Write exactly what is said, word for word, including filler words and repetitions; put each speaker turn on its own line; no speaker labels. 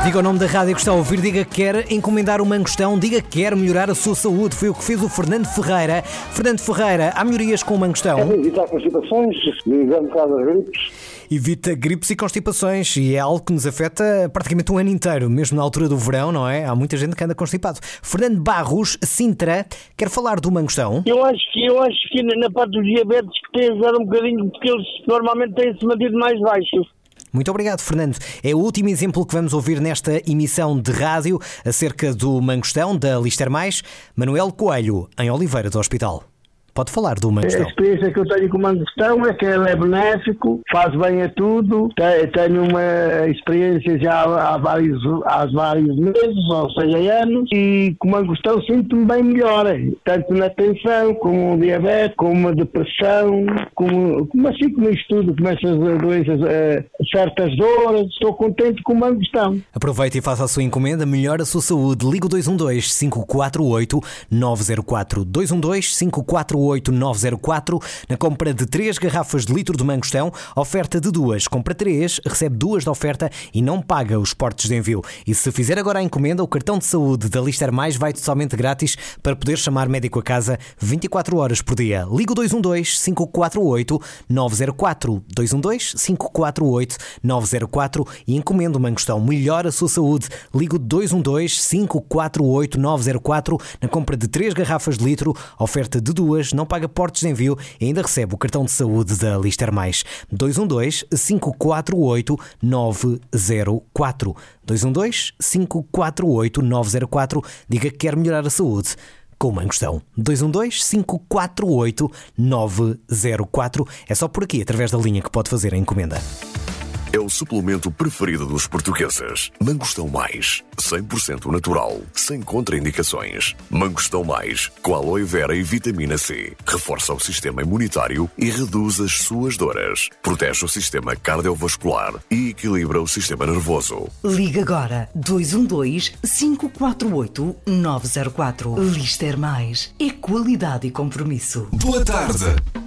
Diga o nome da rádio que está a ouvir, diga que quer encomendar uma mangostão, diga que quer melhorar a sua saúde. Foi o que fez o Fernando Ferreira. Fernando Ferreira, há melhorias com o mangostão?
É evitar constipações, evitar um bocado as gripes.
Evita gripes e constipações, e é algo que nos afeta praticamente um ano inteiro, mesmo na altura do verão, não é? Há muita gente que anda constipado. Fernando Barros, Sintra, quer falar do mangostão?
Eu acho que, eu acho que na parte dos diabetes que tem ajudado um bocadinho, porque eles normalmente têm-se mantido mais baixos.
Muito obrigado, Fernando. É o último exemplo que vamos ouvir nesta emissão de rádio acerca do mangostão da Lister Mais. Manuel Coelho, em Oliveira do Hospital. Pode falar do mangostão.
A experiência que eu tenho com o mangostão é que ele é benéfico, faz bem a tudo. Tenho uma experiência já há vários, há vários meses, ou seja, anos, e com o mangostão sinto-me bem melhor, tanto na tensão, como no diabetes, como a depressão, como, como assim como isto tudo, como essas doenças, uh, certas dores. Estou contente com o mangostão.
Aproveite e faça a sua encomenda, melhore a sua saúde. Liga o dois um dois, cinco quatro oito, nove zero quatro. dois um dois, cinco quatro oito, nove zero quatro. Na compra de três garrafas de litro de mangostão, oferta de duas. Compra três, recebe duas de oferta e não paga os portos de envio. E se fizer agora a encomenda, o cartão de saúde da Lister Mais vai totalmente grátis para poder chamar médico a casa vinte e quatro horas por dia. Liga o dois um dois, cinco quatro oito, nove zero quatro. dois um dois, cinco quatro oito, nove zero quatro e encomenda o mangostão. Melhora a sua saúde. Liga o dois um dois, cinco quatro oito, nove zero quatro. Na compra de três garrafas de litro, oferta de duas, não paga portos de envio e ainda recebe o cartão de saúde da Lister Mais. dois um dois, cinco quatro oito, nove zero quatro. dois um dois, cinco quatro oito, nove zero quatro. Diga que quer melhorar a saúde com o mangostão. dois um dois, cinco quatro oito, nove zero quatro. É só por aqui, através da linha, que pode fazer a encomenda.
É o suplemento preferido dos portugueses. Mangostão Mais, cem por cento natural, sem contraindicações. Mangostão Mais, com aloe vera e vitamina C. Reforça o sistema imunitário e reduz as suas dores. Protege o sistema cardiovascular e equilibra o sistema nervoso.
Liga agora dois um dois, cinco quatro oito, nove zero quatro. Lister Mais é qualidade e compromisso.
Boa tarde.